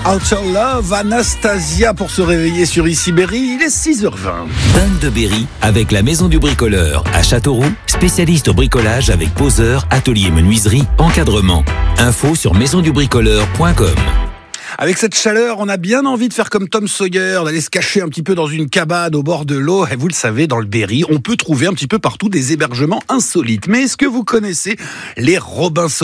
Outer Love, Anastasia pour se réveiller sur Ici Berry, il est 6h20. Dingue de Berry avec la Maison du Bricoleur à Châteauroux, spécialiste au bricolage avec poseur, atelier menuiserie, encadrement. Info sur maisondubricoleur.com. Avec cette chaleur, on a bien envie de faire comme Tom Sawyer, d'aller se cacher un petit peu dans une cabane au bord de l'eau. Et vous le savez, dans le Berry, on peut trouver un petit peu partout des hébergements insolites. Mais est-ce que vous connaissez les Robinsonades ?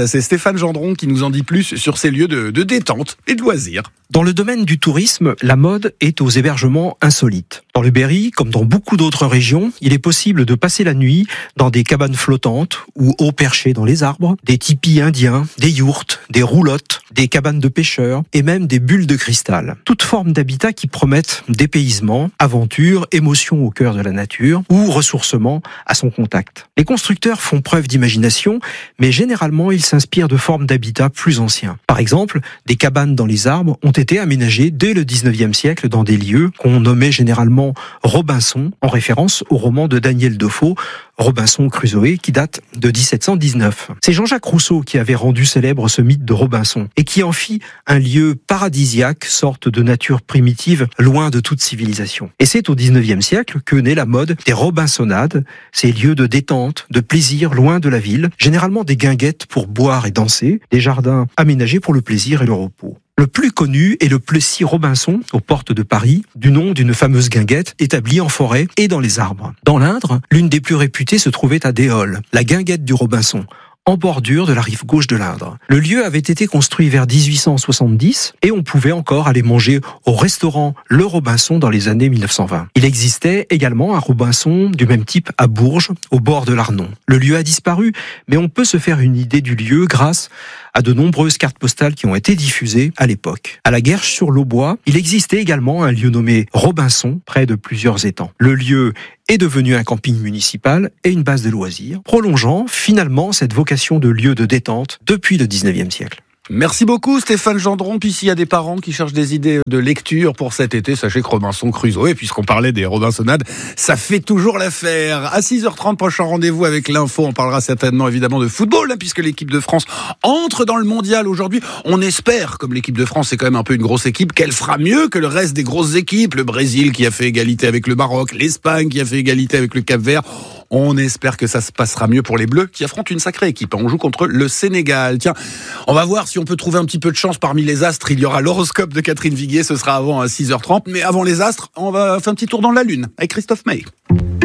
C'est Stéphane Gendron qui nous en dit plus sur ces lieux de détente et de loisirs. Dans le domaine du tourisme, la mode est aux hébergements insolites. Dans le Berry, comme dans beaucoup d'autres régions, il est possible de passer la nuit dans des cabanes flottantes ou haut perchées dans les arbres, des tipis indiens, des yourtes, des roulottes, des cabanes de pêcheurs et même des bulles de cristal. Toutes formes d'habitat qui promettent dépaysement, aventure, émotion au cœur de la nature ou ressourcement à son contact. Les constructeurs font preuve d'imagination, mais généralement ils s'inspirent de formes d'habitat plus anciens. Par exemple, des cabanes dans les arbres ont été aménagées dès le 19e siècle dans des lieux qu'on nommait généralement Robinson, en référence au roman de Daniel Defoe, Robinson Crusoe, qui date de 1719. C'est Jean-Jacques Rousseau qui avait rendu célèbre ce mythe de Robinson et qui en fit un lieu paradisiaque, sorte de nature primitive, loin de toute civilisation. Et c'est au 19e siècle que naît la mode des Robinsonades, ces lieux de détente, de plaisir loin de la ville, généralement des guinguettes pour boire et danser, des jardins aménagés pour le plaisir et le repos. Le plus connu est le Plessis Robinson, aux portes de Paris, du nom d'une fameuse guinguette établie en forêt et dans les arbres. Dans l'Indre, l'une des plus réputées se trouvait à Déol, la guinguette du Robinson, en bordure de la rive gauche de l'Indre. Le lieu avait été construit vers 1870 et on pouvait encore aller manger au restaurant Le Robinson dans les années 1920. Il existait également un Robinson du même type à Bourges, au bord de l'Arnon. Le lieu a disparu, mais on peut se faire une idée du lieu grâce à de nombreuses cartes postales qui ont été diffusées à l'époque. À la Guerche-sur-l'Aubois, il existait également un lieu nommé Robinson, près de plusieurs étangs. Le lieu est devenu un camping municipal et une base de loisirs, prolongeant finalement cette vocation de lieu de détente depuis le 19e siècle. Merci beaucoup Stéphane Gendron. Puis s'il y a des parents qui cherchent des idées de lecture pour cet été, sachez que Robinson Crusoe, et puisqu'on parlait des Robinsonades, ça fait toujours l'affaire. À 6h30, prochain rendez-vous avec l'info. On parlera certainement évidemment de football, puisque l'équipe de France entre dans le mondial aujourd'hui. On espère, comme l'équipe de France est quand même un peu une grosse équipe, qu'elle fera mieux que le reste des grosses équipes. Le Brésil qui a fait égalité avec le Maroc, l'Espagne qui a fait égalité avec le Cap-Vert. On espère que ça se passera mieux pour les Bleus qui affrontent une sacrée équipe. On joue contre le Sénégal. Tiens, on va voir si on peut trouver un petit peu de chance parmi les astres. Il y aura l'horoscope de Catherine Viguier, ce sera avant à 6h30. Mais avant les astres, on va faire un petit tour dans la Lune avec Christophe May.